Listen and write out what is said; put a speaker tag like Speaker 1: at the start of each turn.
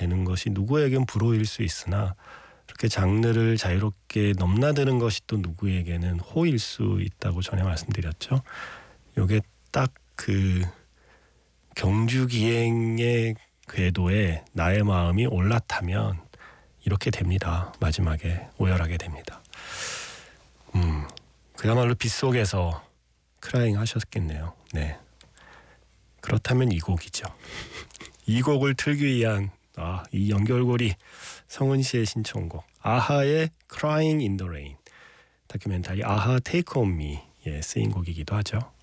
Speaker 1: 되는 것이 누구에겐 불호일 수 있으나 그렇게 장르를 자유롭게 넘나드는 것이 또 누구에게는 호일 수 있다고 전에 말씀드렸죠. 이게 딱 그 경주기행의 궤도에 나의 마음이 올라타면 이렇게 됩니다. 마지막에 오열하게 됩니다. 그야말로 빗속에서 크라잉 하셨겠네요. 네. 그렇다면 이 곡이죠. 이 곡을 틀기 위한 이 연결고리 성은 씨의 신청곡 아하의 Crying in the Rain, 다큐멘터리 아하 Take on Me에 쓰인 곡이기도 하죠.